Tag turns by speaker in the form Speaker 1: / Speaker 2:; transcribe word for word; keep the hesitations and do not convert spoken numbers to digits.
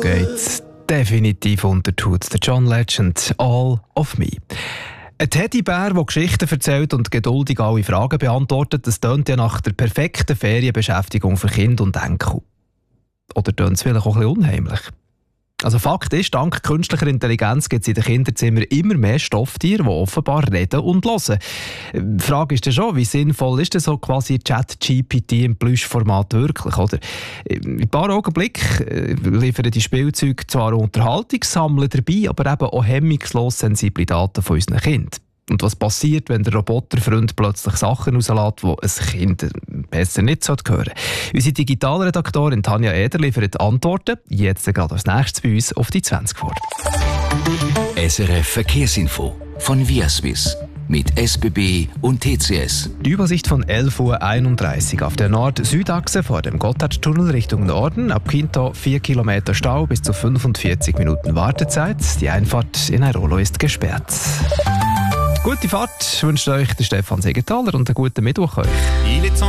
Speaker 1: geht definitiv unter die Haut. Der John Legend, «All of Me». Ein Teddybär, der Geschichten erzählt und geduldig alle Fragen beantwortet, das tönt ja nach der perfekten Ferienbeschäftigung für Kinder und Enkel. Oder tönt es vielleicht auch ein bisschen unheimlich? Also Fakt ist, dank künstlicher Intelligenz gibt es in den Kinderzimmern immer mehr Stofftiere, die offenbar reden und hören. Die Frage ist dann schon, wie sinnvoll ist denn so quasi Chat-G P T im Plüschformat wirklich? Oder? In ein paar Augenblicken liefern die Spielzeuge zwar Unterhaltung, sammeln dabei, aber eben auch hemmungslos sensible Daten von unseren Kindern. Und was passiert, wenn der Roboterfreund plötzlich Sachen rauslässt, die ein Kind besser nicht hören sollte? Unsere Digitalredaktorin Tanja Eder liefert Antworten, jetzt gerade als nächstes bei uns auf die zwanzig vor.
Speaker 2: S R F Verkehrsinfo von Viaswiss mit S B B und T C S.
Speaker 1: Die Übersicht von elf Uhr einunddreißig auf der Nord-Süd-Achse vor dem Gotthardtunnel Richtung Norden. Ab Quinto vier Kilometer Stau bis zu fünfundvierzig Minuten Wartezeit. Die Einfahrt in Airolo ist gesperrt. Gute Fahrt wünscht euch der Stefan Segenthaler und einen guten Mittwoch euch.